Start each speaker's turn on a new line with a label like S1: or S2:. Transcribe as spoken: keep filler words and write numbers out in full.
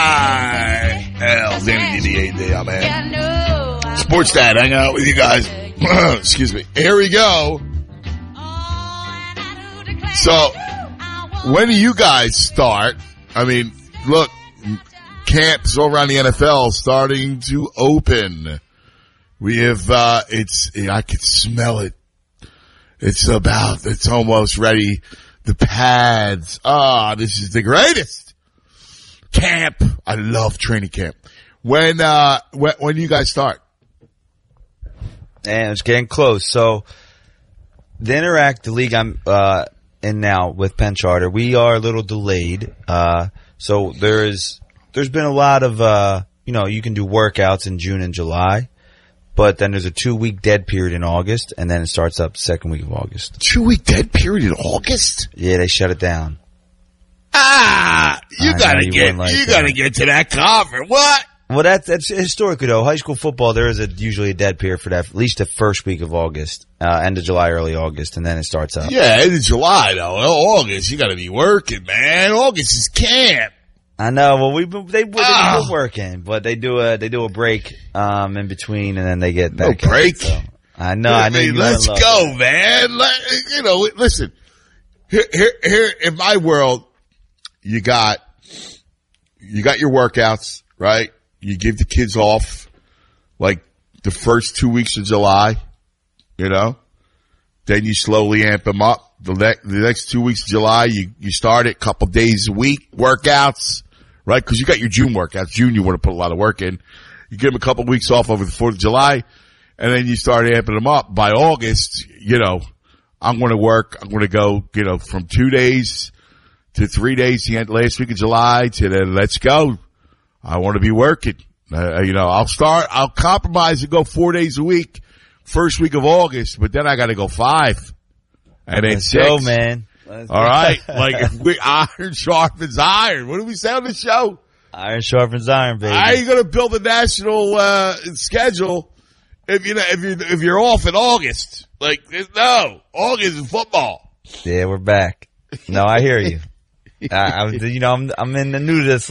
S1: Hell's N D A day, man. Sports Dad, hang out with you guys. Excuse me. Here we go. So, when do you guys start? I mean, look, camps all around the N F L starting to open. We have, uh, it's, I can smell it. It's about, it's almost ready. The pads. Ah, oh, this is the greatest. Camp. I love training camp. When, uh, when, when do you guys start?
S2: And it's getting close. So, the Interact, the league I'm, uh, in now with Penn Charter, we are a little delayed. Uh, so there's, there's been a lot of, uh, you know, you can do workouts in June and July. But then there's a two-week dead period in August, and then it starts up second week of August.
S1: Two-week dead period in August?
S2: Yeah, they shut it down.
S1: Ah, you
S2: I
S1: gotta
S2: you
S1: get,
S2: like
S1: you
S2: that.
S1: gotta get to that conference. What?
S2: Well, that's, that's historically though. High school football, there is a, usually a dead period for that, at least the first week of August, uh, end of July, early August, and then it starts up.
S1: Yeah, end of July though. August, you gotta be working, man. August is camp.
S2: I know. Well, we've been, they, they've
S1: Ah.
S2: been working, but they do a, they do a break, um, in between, and then they get
S1: No
S2: back. in.
S1: break.
S2: So, I know.
S1: I
S2: I know.
S1: mean,
S2: you
S1: let's
S2: love
S1: go,
S2: it.
S1: man. Let, you know, listen. Here, here, here in my world, you got, you got your workouts, right? You give the kids off like the first two weeks of July, you know, then you slowly amp them up. The next, the next two weeks of July, you, you start it a couple days a week, workouts, right? Cause you got your June workouts. June, you want to put a lot of work in. You give them a couple weeks off over the fourth of July, and then you start amping them up. By August, you know, I'm going to work, I'm going to go, you know, from two days to three days, the end last week of July to then let's go. I want to be working. Uh, you know, I'll start, I'll compromise and go four days a week, first week of August, but then I got to go five. And then
S2: Let's
S1: six.
S2: go, man. Let's
S1: All
S2: go.
S1: right. Like, if we, iron sharpens iron. What do we say on the show?
S2: Iron sharpens iron, baby.
S1: How are you going to build a national, uh, schedule if you know, if you, if you're off in August? Like, no, August is football.
S2: Yeah, we're back. No, I hear you. I, I was, you know, I'm, I'm in the new to this